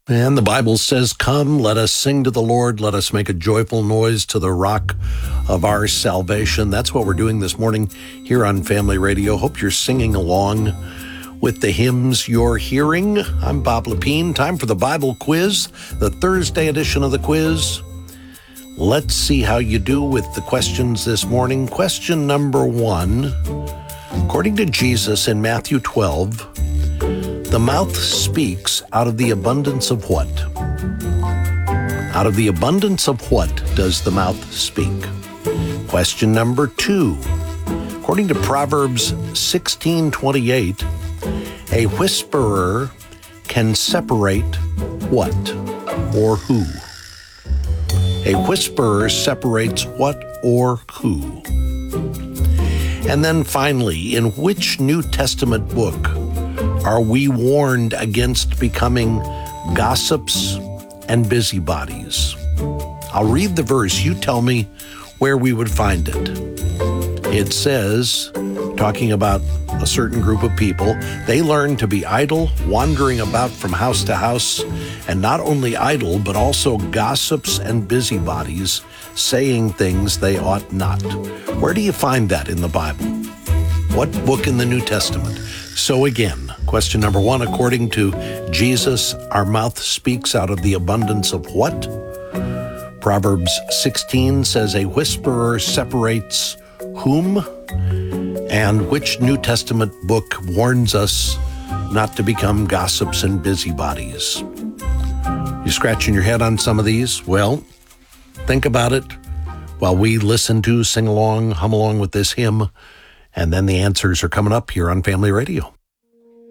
And the Bible says, "Come, let us sing to the Lord. Let us make a joyful noise to the rock of our salvation." That's what we're doing this morning here on Family Radio. Hope you're singing along with the hymns you're hearing. I'm Bob Lepine. Time for the Bible quiz, the Thursday edition of the quiz. Let's see how you do with the questions this morning. Question number 1. According to Jesus in Matthew 12, the mouth speaks out of the abundance of what? Out of the abundance of what does the mouth speak? Question number 2. According to Proverbs 16:28, a whisperer can separate what or who? A whisperer separates what or who? And then finally, in which New Testament book are we warned against becoming gossips and busybodies? I'll read the verse. You tell me where we would find it. It says, talking about a certain group of people, they learned to be idle, wandering about from house to house, and not only idle, but also gossips and busybodies, saying things they ought not. Where do you find that in the Bible? What book in the New Testament? So again, question number 1, according to Jesus, our mouth speaks out of the abundance of what? Proverbs 16 says a whisperer separates whom? And which New Testament book warns us not to become gossips and busybodies? You scratching your head on some of these? Well, think about it while we listen to, sing along, hum along with this hymn, and then the answers are coming up here on Family Radio.